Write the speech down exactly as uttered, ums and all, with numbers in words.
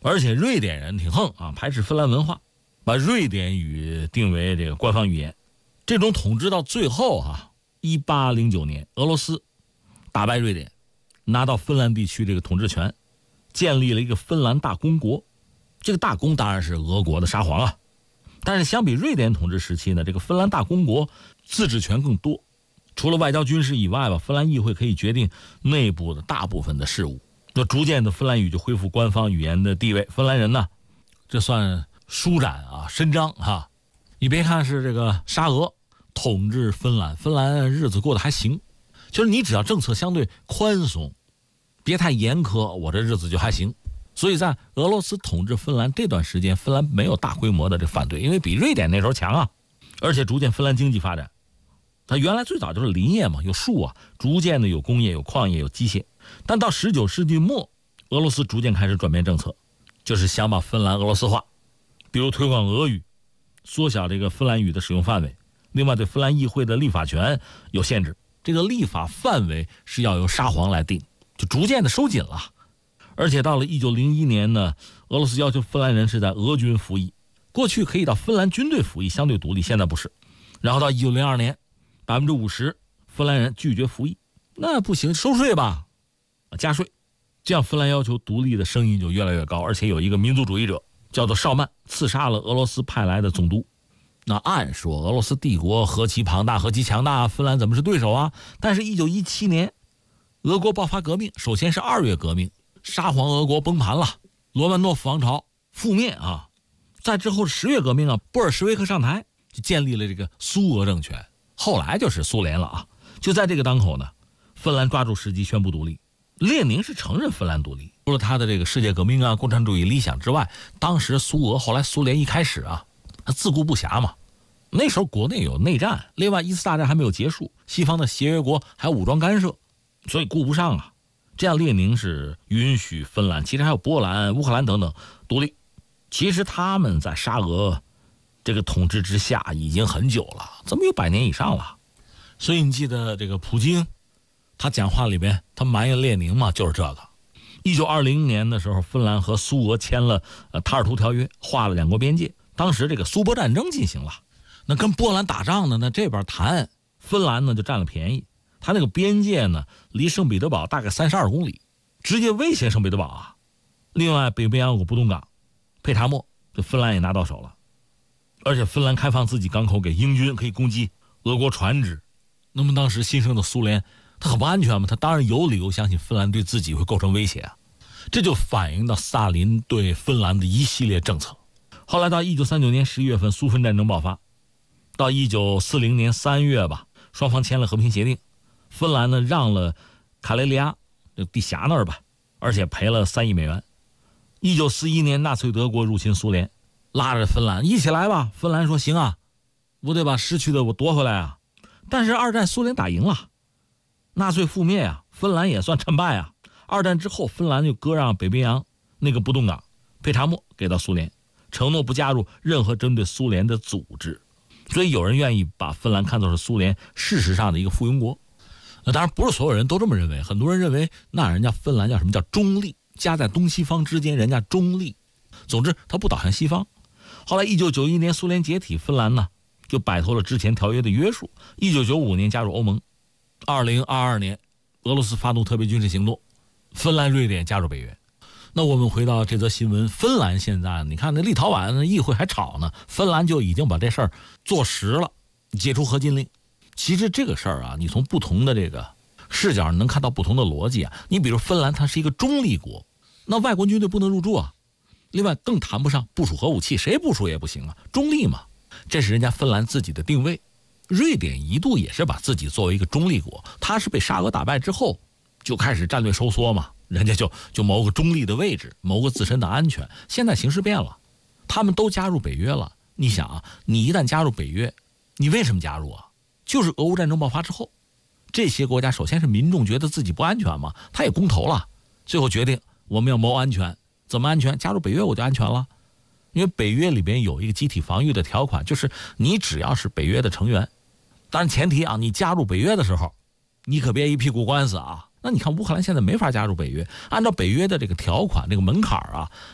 而且瑞典人挺横啊，排斥芬兰文化，把瑞典语定为这个官方语言。这种统治到最后啊，一八零九年，俄罗斯打败瑞典，拿到芬兰地区这个统治权，建立了一个芬兰大公国。这个大公当然是俄国的沙皇啊，但是相比瑞典统治时期呢，这个芬兰大公国自治权更多。除了外交军事以外吧，芬兰议会可以决定内部的大部分的事务。那逐渐的，芬兰语就恢复官方语言的地位。芬兰人呢，这算舒展啊，伸张哈。你别看是这个沙俄统治芬兰，芬兰日子过得还行，就是你只要政策相对宽松，别太严苛，我这日子就还行。所以在俄罗斯统治芬兰这段时间，芬兰没有大规模的这反对，因为比瑞典那时候强啊。而且逐渐芬兰经济发展，它原来最早就是林业嘛，有树啊，逐渐的有工业、有矿业、有机械。但到十九世纪末，俄罗斯逐渐开始转变政策，就是想把芬兰俄罗斯化，比如推广俄语，缩小这个芬兰语的使用范围。另外，对芬兰议会的立法权有限制，这个立法范围是要由沙皇来定，就逐渐的收紧了。而且到了一九零一年呢，俄罗斯要求芬兰人是在俄军服役，过去可以到芬兰军队服役，相对独立，现在不是。然后到一九零二年，百分之五十芬兰人拒绝服役，那不行，收税吧，加税。这样芬兰要求独立的声音就越来越高，而且有一个民族主义者叫做绍曼，刺杀了俄罗斯派来的总督。那按说俄罗斯帝国何其庞大，何其强大，芬兰怎么是对手啊？但是一九一七年，俄国爆发革命，首先是二月革命，沙皇俄国崩盘了，罗曼诺夫王朝覆灭啊。在之后十月革命啊，布尔什维克上台，就建立了这个苏俄政权，后来就是苏联了啊。就在这个当口呢，芬兰抓住时机宣布独立。列宁是承认芬兰独立，除了他的这个世界革命啊、共产主义理想之外，当时苏俄后来苏联一开始啊，他自顾不暇嘛。那时候国内有内战，另外一次大战还没有结束，西方的协约国还有武装干涉，所以顾不上啊。这样列宁是允许芬兰，其实还有波兰、乌克兰等等独立。其实他们在沙俄这个统治之下已经很久了，怎么有百年以上了？所以你记得这个普京他讲话里边他埋怨列宁嘛，就是这个。一九二零年的时候，芬兰和苏俄签了呃塔尔图条约，划了两国边界。当时这个苏波战争进行了，那跟波兰打仗呢，那这边谈，芬兰呢就占了便宜。他那个边界呢，离圣彼得堡大概三十二公里，直接威胁圣彼得堡啊。另外，北冰洋有个不动港，佩查莫，这芬兰也拿到手了。而且芬兰开放自己港口给英军，可以攻击俄国船只。那么当时新生的苏联，它很不安全嘛，他当然有理由相信芬兰对自己会构成威胁啊。这就反映到斯大林对芬兰的一系列政策。后来到一九三九年十一月份，苏芬战争爆发，到一九四零年三月吧，双方签了和平协定。芬兰呢让了卡雷利亚，就地峡那儿吧，而且赔了三亿美元。一九四一年，纳粹德国入侵苏联，拉着芬兰一起来吧。芬兰说行啊，我得把失去的我夺回来啊。但是二战苏联打赢了，纳粹覆灭啊，芬兰也算战败啊。二战之后，芬兰就割让北冰洋那个不动港佩查莫给到苏联，承诺不加入任何针对苏联的组织。所以有人愿意把芬兰看作是苏联事实上的一个附庸国。那当然不是所有人都这么认为，很多人认为那人家芬兰叫什么叫中立，夹在东西方之间，人家中立。总之他不倒向西方。后来一九九一年苏联解体，芬兰呢就摆脱了之前条约的约束。一九九五年加入欧盟。二零二二年俄罗斯发动特别军事行动，芬兰、瑞典加入北约。那我们回到这则新闻，芬兰现在你看那立陶宛议会还吵呢，芬兰就已经把这事儿做实了，解除核禁令。其实这个事儿啊，你从不同的这个视角能看到不同的逻辑啊。你比如芬兰，它是一个中立国，那外国军队不能入驻啊。另外更谈不上部署核武器，谁部署也不行啊，中立嘛，这是人家芬兰自己的定位。瑞典一度也是把自己作为一个中立国，他是被沙俄打败之后就开始战略收缩嘛，人家就就谋个中立的位置，谋个自身的安全。现在形势变了，他们都加入北约了。你想啊，你一旦加入北约，你为什么加入啊？就是俄乌战争爆发之后，这些国家首先是民众觉得自己不安全嘛，他也公投了，最后决定我们要谋安全。怎么安全？加入北约我就安全了。因为北约里边有一个集体防御的条款，就是你只要是北约的成员，当然前提啊，你加入北约的时候你可别一屁股官司啊。那你看乌克兰现在没法加入北约，按照北约的这个条款这个门槛啊，